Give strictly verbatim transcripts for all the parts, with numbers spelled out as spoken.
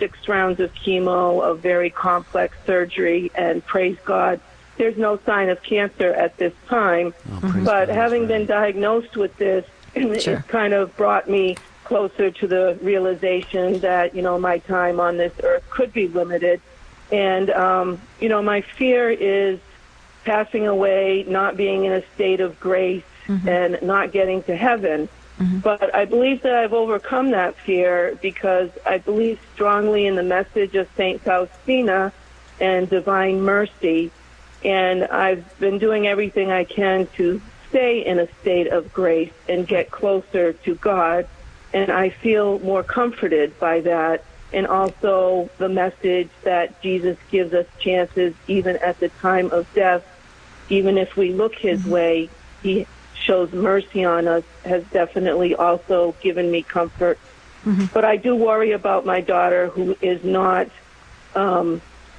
six rounds of chemo, a very complex surgery, and praise God, there's no sign of cancer at this time. Oh, but God, having right. been diagnosed with this, Sure. it kind of brought me closer to the realization that, you know, my time on this earth could be limited. And, um, you know, my fear is passing away, not being in a state of grace, mm-hmm. and not getting to heaven. Mm-hmm. But I believe that I've overcome that fear because I believe strongly in the message of Saint Faustina and divine mercy. And I've been doing everything I can to stay in a state of grace and get closer to God. And I feel more comforted by that. And also the message that Jesus gives us chances even at the time of death. Even if we look his mm-hmm. way, he shows mercy on us, has definitely also given me comfort. Mm-hmm. But I do worry about my daughter, who is not, um,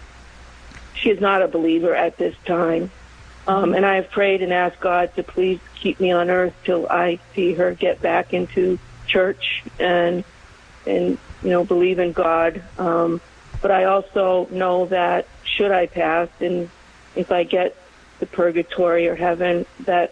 she is not a believer at this time. Um, and I have prayed and asked God to please keep me on earth till I see her get back into church and, and you know, believe in God. Um, but I also know that should I pass, and if I get to purgatory or heaven, that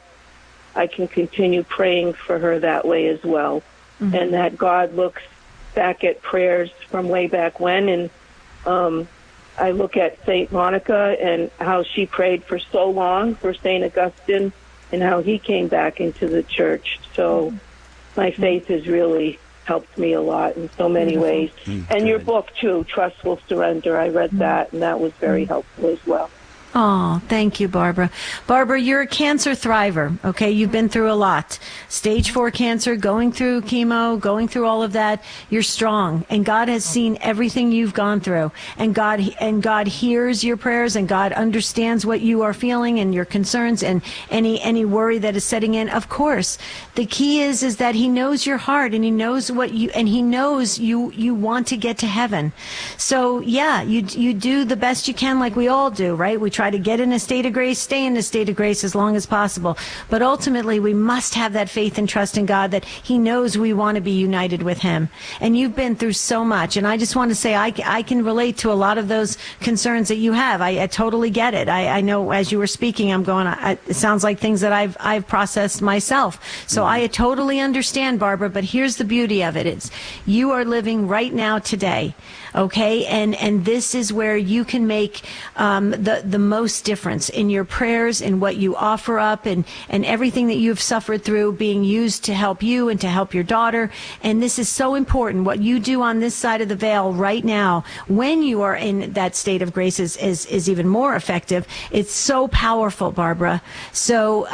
I can continue praying for her that way as well. Mm-hmm. And that God looks back at prayers from way back when. And um, I look at Saint Monica and how she prayed for so long for Saint Augustine and how he came back into the church. So mm-hmm. my faith has really helped me a lot in so many Beautiful. ways. Mm-hmm. And your book, too, Trustful Surrender, I read mm-hmm. that, and that was very mm-hmm. helpful as well. Oh, thank you, Barbara. Barbara, you're a cancer thriver, okay? You've been through a lot. Stage four cancer, going through chemo, going through all of that. You're strong, and God has seen everything you've gone through. And God and God hears your prayers, and God understands what you are feeling and your concerns and any any worry that is setting in. Of course, the key is is that he knows your heart, and he knows what you and he knows you you want to get to heaven. So, yeah, you you do the best you can, like we all do, right? We try to get in a state of grace, stay in a state of grace as long as possible. But ultimately, we must have that faith and trust in God that he knows we want to be united with him. And you've been through so much. And I just want to say I, I can relate to a lot of those concerns that you have. I, I totally get it. I, I know as you were speaking, I'm going, I, it sounds like things that I've, I've processed myself. So mm-hmm. I totally understand, Barbara, but here's the beauty of it. It's you are living right now today. Okay, and and this is where you can make um, the the most difference in your prayers, in what you offer up, and and everything that you've suffered through being used to help you and to help your daughter. And this is so important. What you do on this side of the veil right now, when you are in that state of grace, is is, is even more effective. It's so powerful, Barbara. So uh,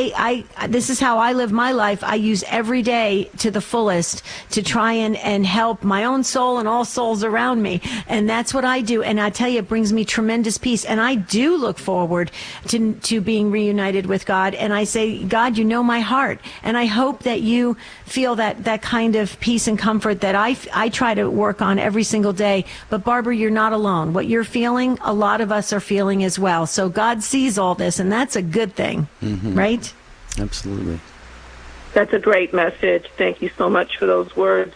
I I this is how I live my life. I use every day to the fullest to try and and help my own soul and all souls around me. And that's what I do. And I tell you, it brings me tremendous peace. And I do look forward to to being reunited with God. And I say, God, you know my heart. And I hope that you feel that, that kind of peace and comfort that I, I try to work on every single day. But Barbara, you're not alone. What you're feeling, a lot of us are feeling as well. So God sees all this, and that's a good thing, mm-hmm. right? Absolutely. That's a great message. Thank you so much for those words.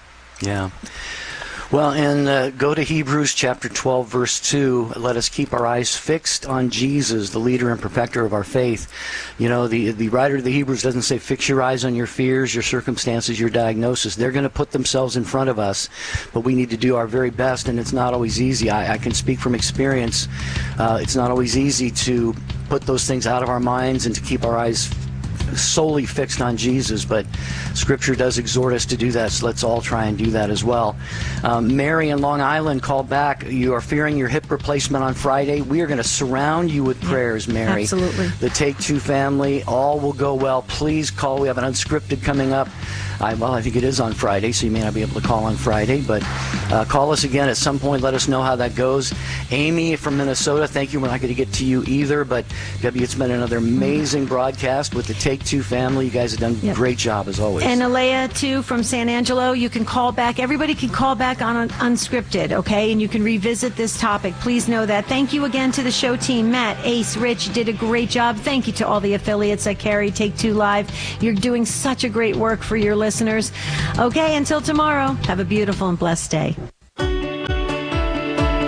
Yeah. Well, and uh, go to Hebrews chapter twelve, verse two. Let us keep our eyes fixed on Jesus, the leader and perfecter of our faith. You know, the the writer of the Hebrews doesn't say fix your eyes on your fears, your circumstances, your diagnosis. They're going to put themselves in front of us, but we need to do our very best, and it's not always easy. I, I can speak from experience. Uh, it's not always easy to put those things out of our minds and to keep our eyes solely fixed on Jesus, but Scripture does exhort us to do that, so let's all try and do that as well. Um, Mary in Long Island called back. You are fearing your hip replacement on Friday. We are going to surround you with prayers, Mary. Absolutely. The Take Two family, all will go well. Please call. We have an unscripted coming up. I, well, I think it is on Friday, so you may not be able to call on Friday, but uh, call us again at some point. Let us know how that goes. Amy from Minnesota, thank you. We're not going to get to you either, but Debbie, it's been another amazing broadcast with the Take Two family. You guys have done a yep. great job, as always. And Alea, too, from San Angelo, you can call back. Everybody can call back on Unscripted, okay? And you can revisit this topic. Please know that. Thank you again to the show team. Matt, Ace, Rich did a great job. Thank you to all the affiliates that carry Take Two Live. You're doing such a great work for your listeners. Okay, until tomorrow, have a beautiful and blessed day.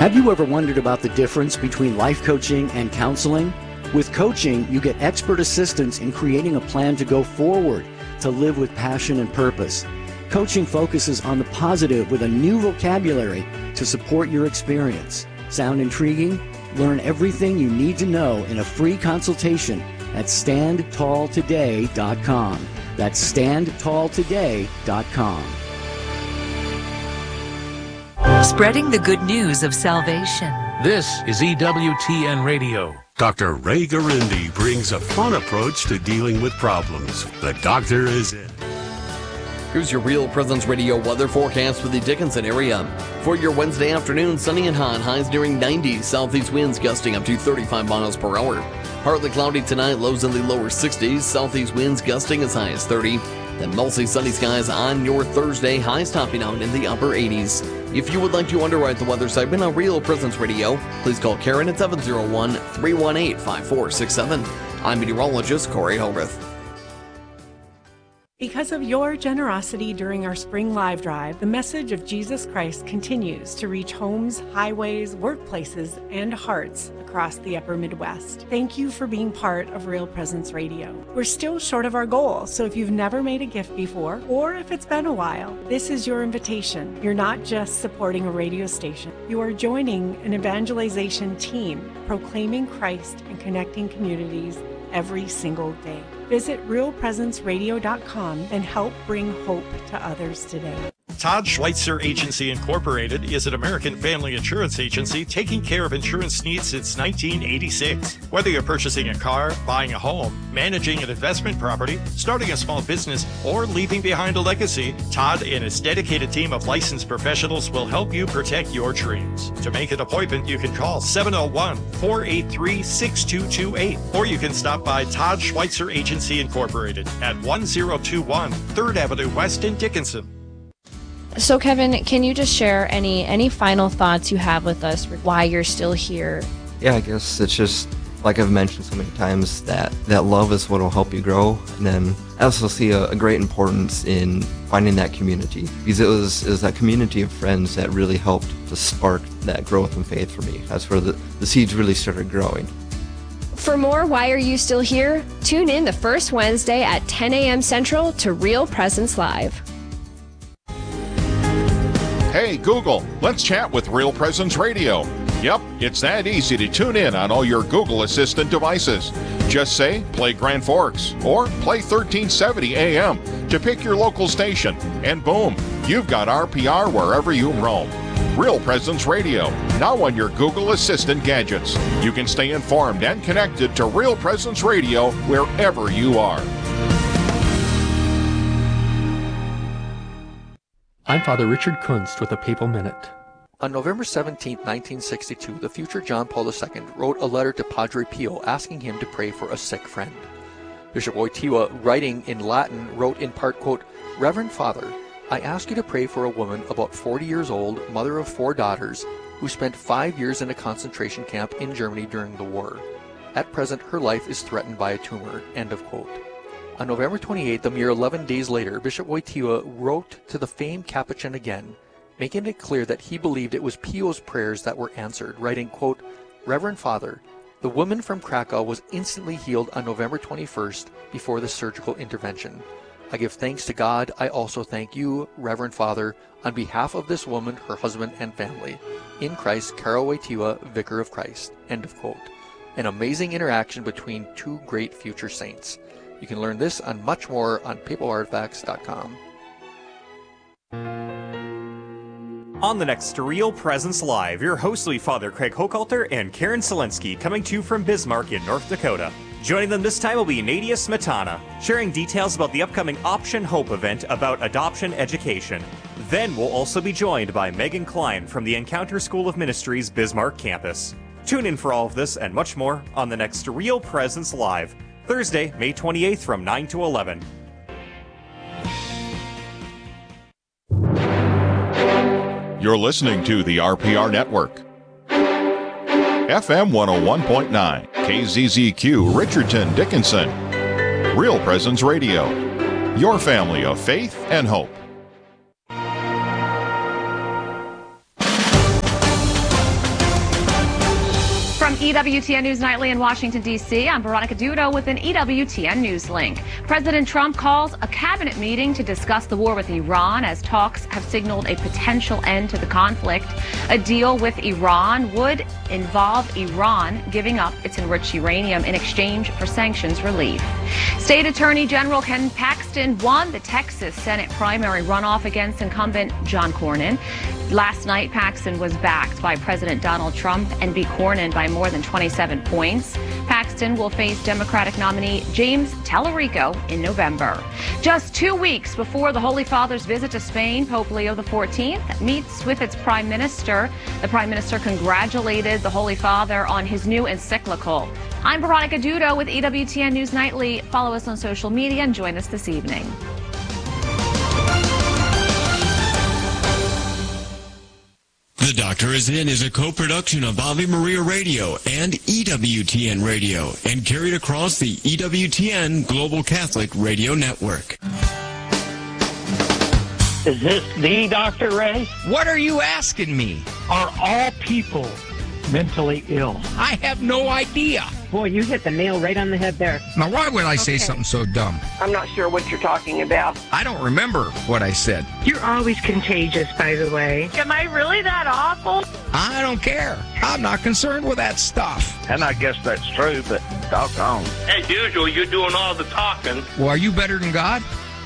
Have you ever wondered about the difference between life coaching and counseling? With coaching, you get expert assistance in creating a plan to go forward, to live with passion and purpose. Coaching focuses on the positive with a new vocabulary to support your experience. Sound intriguing? Learn everything you need to know in a free consultation at stand tall today dot com. That's stand tall today dot com. Spreading the good news of salvation. This is E W T N Radio. Doctor Ray Garindi brings a fun approach to dealing with problems. The doctor is in. Here's your Real Presence Radio weather forecast for the Dickinson area. For your Wednesday afternoon, sunny and hot, highs nearing ninety, southeast winds gusting up to thirty-five miles per hour. Partly cloudy tonight, lows in the lower sixties, southeast winds gusting as high as thirty. Then mostly sunny skies on your Thursday, highs topping out in the upper eighties. If you would like to underwrite the weather segment on Real Presence Radio, please call Karen at seven oh one, three one eight, five four six seven. I'm meteorologist Corey Hogarth. Because of your generosity during our spring live drive, the message of Jesus Christ continues to reach homes, highways, workplaces, and hearts across the upper Midwest. Thank you for being part of Real Presence Radio. We're still short of our goal, so if you've never made a gift before, or if it's been a while, this is your invitation. You're not just supporting a radio station. You are joining an evangelization team proclaiming Christ and connecting communities every single day. Visit real presence radio dot com and help bring hope to others today. Todd Schweitzer Agency Incorporated is an American family insurance agency taking care of insurance needs since nineteen eighty-six. Whether you're purchasing a car, buying a home, managing an investment property, starting a small business, or leaving behind a legacy, Todd and his dedicated team of licensed professionals will help you protect your dreams. To make an appointment, you can call seven oh one, four eight three, six two two eight, or you can stop by Todd Schweitzer Agency Incorporated at one oh two one third Avenue West in Dickinson. So Kevin, can you just share any any final thoughts you have with us, why you're still here? Yeah, I guess it's just, like I've mentioned so many times, that, that love is what will help you grow. And then I also see a, a great importance in finding that community, because it was, it was that community of friends that really helped to spark that growth in faith for me. That's where the, the seeds really started growing. For more Why Are You Still Here? Tune in the first Wednesday at ten a.m. Central to Real Presence Live. Hey Google, let's chat with Real Presence Radio. Yep, it's that easy to tune in on all your Google Assistant devices. Just say, play Grand Forks, or play thirteen seventy A M to pick your local station, and boom, you've got R P R wherever you roam. Real Presence Radio, now on your Google Assistant gadgets. You can stay informed and connected to Real Presence Radio wherever you are. I'm Father Richard Kunst with a Papal Minute. On November seventeenth, nineteen sixty-two, the future John Paul the Second wrote a letter to Padre Pio asking him to pray for a sick friend. Bishop Wojtyła, writing in Latin, wrote in part, quote, "Reverend Father, I ask you to pray for a woman about forty years old, mother of four daughters, who spent five years in a concentration camp in Germany during the war. At present, her life is threatened by a tumor." End of quote. On November twenty-eighth, a mere eleven days later, Bishop Wojtyła wrote to the famed Capuchin again, making it clear that he believed it was Pio's prayers that were answered, writing, quote, "Reverend Father, the woman from Krakow was instantly healed on November twenty-first before the surgical intervention. I give thanks to God. I also thank you, Reverend Father, on behalf of this woman, her husband, and family. In Christ, Karol Wojtyła, Vicar of Christ." End of quote. An amazing interaction between two great future saints. You can learn this and much more on papal artifacts dot com. On the next Real Presence Live, your hosts will be Father Craig Hochhalter and Karen Selensky, coming to you from Bismarck in North Dakota. Joining them this time will be Nadia Smetana, sharing details about the upcoming Option Hope event about adoption education. Then we'll also be joined by Megan Klein from the Encounter School of Ministries Bismarck campus. Tune in for all of this and much more on the next Real Presence Live, Thursday, May twenty-eighth from nine to eleven. You're listening to the R P R Network. F M one oh one point nine, K Z Z Q, Richardson, Dickinson. Real Presence Radio, your family of faith and hope. E W T N News Nightly in Washington, D C, I'm Veronica Dudo with an E W T N News link. President Trump calls a cabinet meeting to discuss the war with Iran as talks have signaled a potential end to the conflict. A deal with Iran would involve Iran giving up its enriched uranium in exchange for sanctions relief. State Attorney General Ken Paxton won the Texas Senate primary runoff against incumbent John Cornyn. Last night, Paxton was backed by President Donald Trump and beat Cornyn by more than twenty-seven points. Paxton will face Democratic nominee James Tallarico in November. Just two weeks before the Holy Father's visit to Spain, Pope Leo the fourteenth meets with its Prime Minister. The Prime Minister congratulated the Holy Father on his new encyclical. I'm Veronica Dudo with E W T N News Nightly. Follow us on social media and join us this evening. The Doctor Is In is a co-production of Ave Maria Radio and E W T N Radio and carried across the E W T N Global Catholic Radio Network. Is this the Doctor Ray? What are you asking me? Are all people mentally ill? I have no idea. Boy, you hit the nail right on the head there. Now, why would I say Okay. something so dumb? I'm not sure what you're talking about. I don't remember what I said. You're always contagious, by the way. Am I really that awful? I don't care. I'm not concerned with that stuff. And I guess that's true, but doggone. As usual, you're doing all the talking. Well, are you better than God?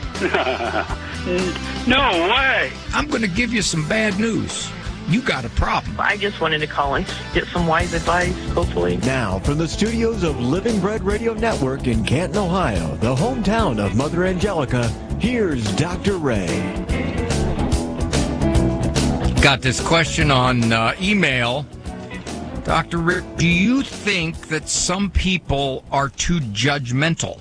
No way. I'm going to give you some bad news. You got a problem. I just wanted to call and get some wise advice, hopefully. Now, from the studios of Living Bread Radio Network in Canton, Ohio, the hometown of Mother Angelica, here's Doctor Ray. Got this question on uh, email. Doctor Rick, do you think that some people are too judgmental?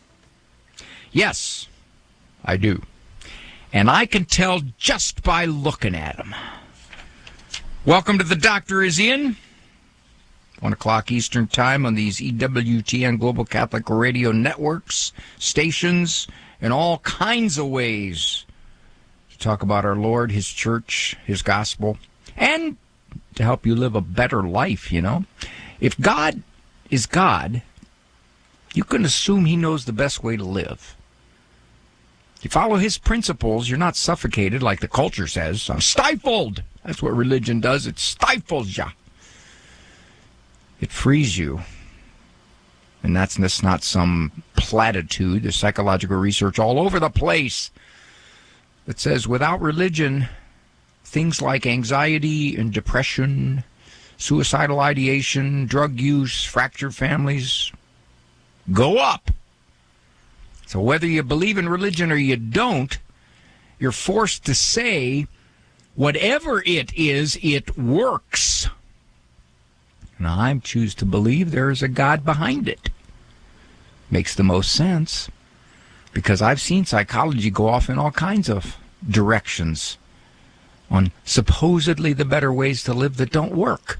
Yes, I do. And I can tell just by looking at them. Welcome to The Doctor Is In. One o'clock Eastern Time on these E W T N Global Catholic Radio Networks, stations, and all kinds of ways to talk about our Lord, His church, His gospel, and to help you live a better life, you know. If God is God, you can assume He knows the best way to live. You follow His principles, you're not suffocated like the culture says. I'm stifled. That's what religion does. It stifles you. It frees you. And that's, that's not some platitude. There's psychological research all over the place that says without religion, things like anxiety and depression, suicidal ideation, drug use, fractured families go up. So whether you believe in religion or you don't, you're forced to say, whatever it is, it works. Now, I choose to believe there is a God behind it. Makes the most sense, because I've seen psychology go off in all kinds of directions on supposedly the better ways to live that don't work.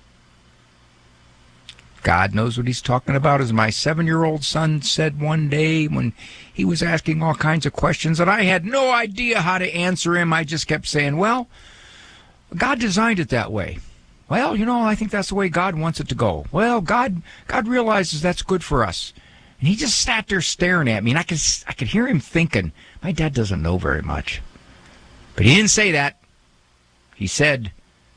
God knows what He's talking about, as my seven-year-old son said one day when he was asking all kinds of questions and I had no idea how to answer him. I just kept saying, well, God designed it that way. Well, you know, I think that's the way God wants it to go. Well, God God realizes that's good for us. And he just sat there staring at me, and I could, I could hear him thinking, my dad doesn't know very much. But he didn't say that. He said,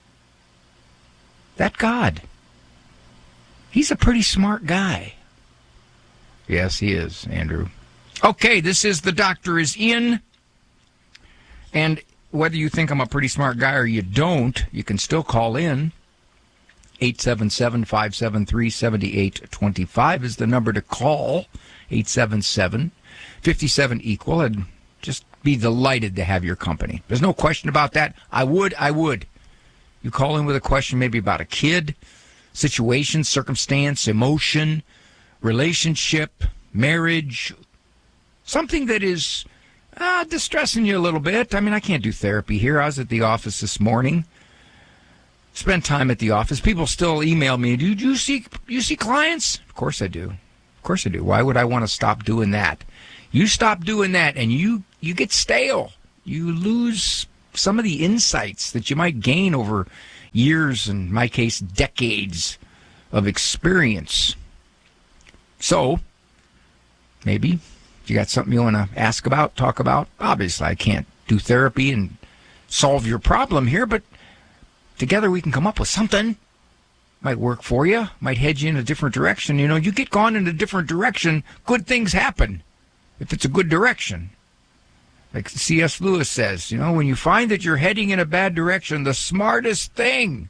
that God, he's a pretty smart guy. Yes, he is, Andrew. Okay, this is The Doctor Is In. And whether you think I'm a pretty smart guy or you don't, you can still call in. eight seven seven, five seven three, seven eight two five is the number to call. eight seven seven, five seven, equal. I'd just be delighted to have your company. There's no question about that. I would, I would. You call in with a question maybe about a kid, situation, circumstance, emotion, relationship, marriage, something that is uh, distressing you a little bit. I mean, I can't do therapy here. I was at the office this morning. Spend time at the office. People still email me, do you see, you see clients? Of course I do. Of course I do. Why would I want to stop doing that? You stop doing that and you, you get stale. You lose some of the insights that you might gain over years, in my case, decades of experience. So, maybe you got something you want to ask about, talk about. Obviously, I can't do therapy and solve your problem here, but together we can come up with something. Might work for you, might head you in a different direction. You know, you get gone in a different direction, good things happen if it's a good direction. Like C S Lewis says, you know, when you find that you're heading in a bad direction, the smartest thing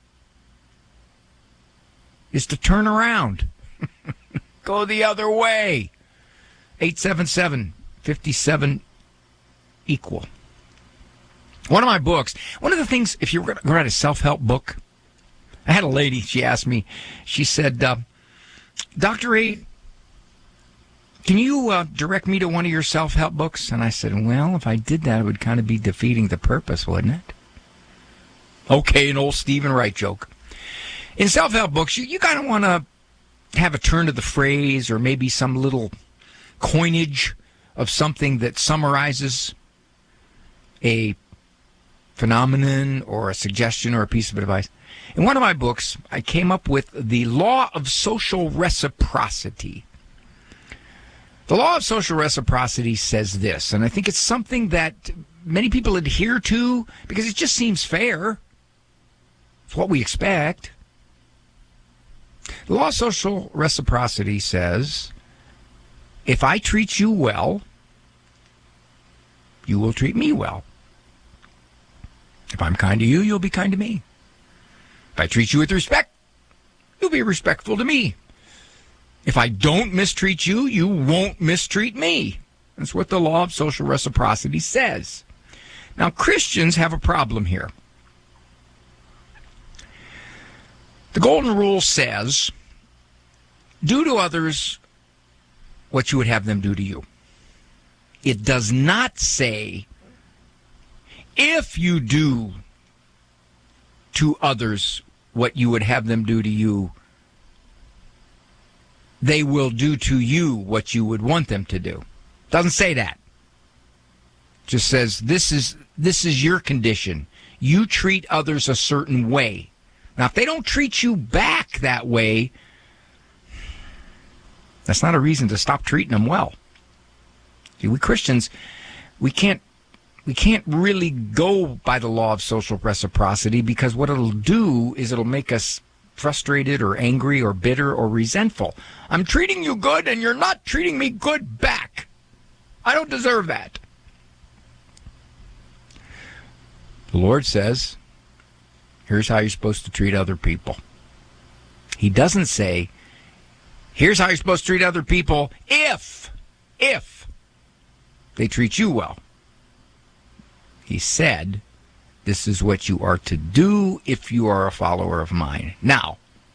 is to turn around. Go the other way. eight seven seven, five seven, equal. One of my books, one of the things, if you're going to write a self-help book, I had a lady, she asked me, she said, uh, Doctor A, can you uh, direct me to one of your self-help books? And I said, well, if I did that, it would kind of be defeating the purpose, wouldn't it? Okay, an old Stephen Wright joke. In self-help books, you, you kind of want to have a turn of the phrase or maybe some little coinage of something that summarizes a phenomenon or a suggestion or a piece of advice. In one of my books, I came up with the law of social reciprocity. The law of social reciprocity says this, and I think it's something that many people adhere to because it just seems fair. It's what we expect. The law of social reciprocity says, if I treat you well, you will treat me well. If I'm kind to you, you'll be kind to me. If I treat you with respect, you'll be respectful to me. If I don't mistreat you, you won't mistreat me. That's what the law of social reciprocity says. Now, Christians have a problem here. The Golden Rule says, do to others what you would have them do to you. It does not say, if you do to others what you would have them do to you, they will do to you what you would want them to do. Doesn't say that. Just says this is this is your condition. You treat others a certain way. Now, if they don't treat you back that way, that's not a reason to stop treating them well. See, we Christians, we can't we can't really go by the law of social reciprocity because what it'll do is it'll make us frustrated or angry or bitter or resentful. I'm treating you good and you're not treating me good back. I don't deserve that. The Lord says, here's how you're supposed to treat other people. He doesn't say, here's how you're supposed to treat other people if, if they treat you well. He said, this is what you are to do if you are a follower of mine. Now,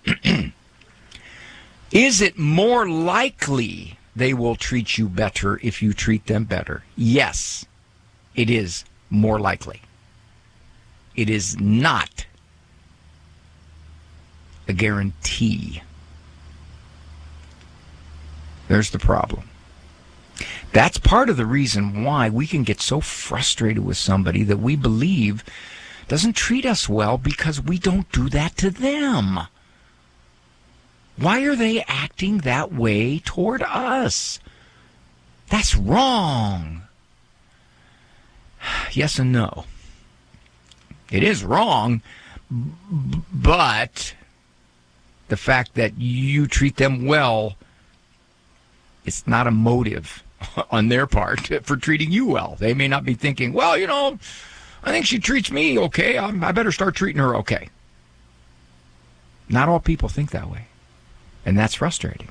is it more likely they will treat you better if you treat them better? Yes, it is more likely. It is not a guarantee. There's the problem. That's part of the reason why we can get so frustrated with somebody that we believe doesn't treat us well because we don't do that to them. Why are they acting that way toward us? That's wrong. Yes and no. It is wrong, but the fact that you treat them well, it's not a motive on their part for treating you well. They may not be thinking, well, you know, I think she treats me okay. I'm, I better start treating her okay. Not all people think that way, and that's frustrating.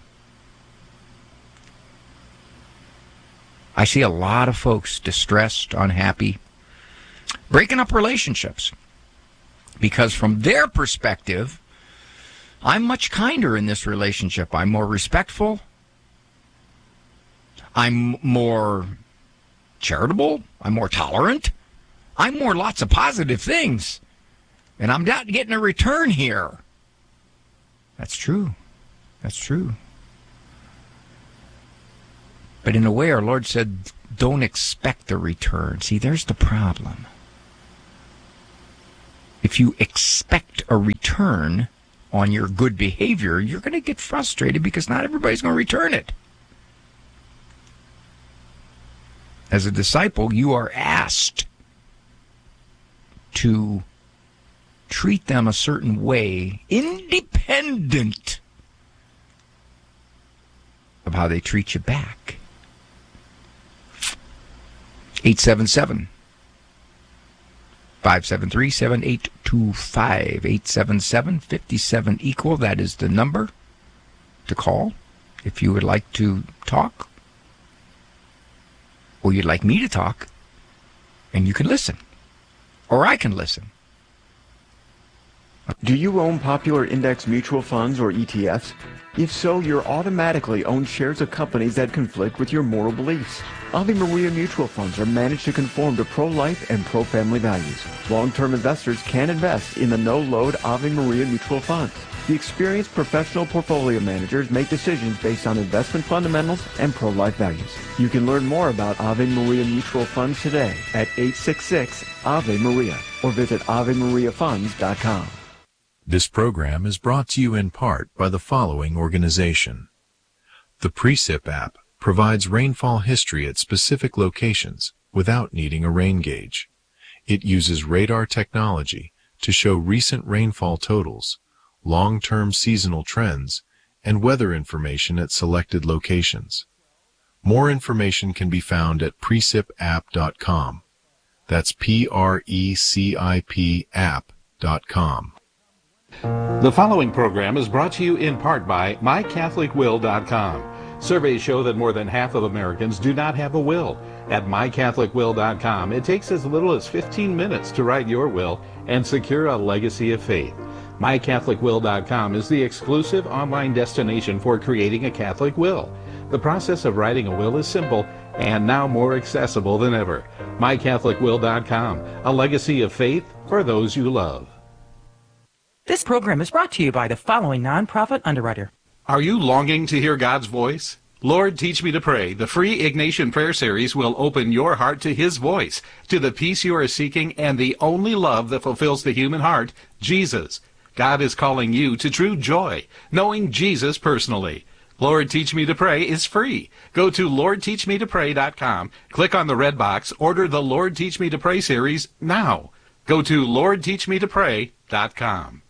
I see a lot of folks distressed, unhappy, breaking up relationships because from their perspective, I'm much kinder in this relationship. I'm more respectful. I'm more charitable. I'm more tolerant. I'm more lots of positive things. And I'm not getting a return here. That's true. That's true. But in a way, our Lord said, don't expect a return. See, there's the problem. If you expect a return, on your good behavior, you're going to get frustrated because not everybody's going to return it. As a disciple, you are asked to treat them a certain way, independent of how they treat you back. eight seven seven, five seven three, seven eight two five. eight seven seven, five seven, equal. That is the number to call if you would like to talk, or you'd like me to talk, and you can listen, or I can listen. Do you own popular index mutual funds or E T Fs? If so, you're automatically own shares of companies that conflict with your moral beliefs. Ave Maria mutual funds are managed to conform to pro-life and pro-family values. Long-term investors can invest in the no-load Ave Maria mutual funds. The experienced professional portfolio managers make decisions based on investment fundamentals and pro-life values. You can learn more about Ave Maria mutual funds today at eight six six, Ave Maria or visit ave maria funds dot com. This program is brought to you in part by the following organization. The Precip app provides rainfall history at specific locations without needing a rain gauge. It uses radar technology to show recent rainfall totals, long-term seasonal trends, and weather information at selected locations. More information can be found at precip app dot com. That's P R E C I P app dot com. The following program is brought to you in part by my catholic will dot com. Surveys show that more than half of Americans do not have a will. At my catholic will dot com, it takes as little as fifteen minutes to write your will and secure a legacy of faith. my catholic will dot com is the exclusive online destination for creating a Catholic will. The process of writing a will is simple and now more accessible than ever. my catholic will dot com, a legacy of faith for those you love. This program is brought to you by the following nonprofit underwriter. Are you longing to hear God's voice? Lord, Teach Me to Pray, the free Ignatian Prayer Series, will open your heart to His voice, to the peace you are seeking, and the only love that fulfills the human heart, Jesus. God is calling you to true joy, knowing Jesus personally. Lord, Teach Me to Pray is free. Go to lord teach me to pray dot com, click on the red box, order the Lord Teach Me to Pray series now. Go to lord teach me to pray dot com.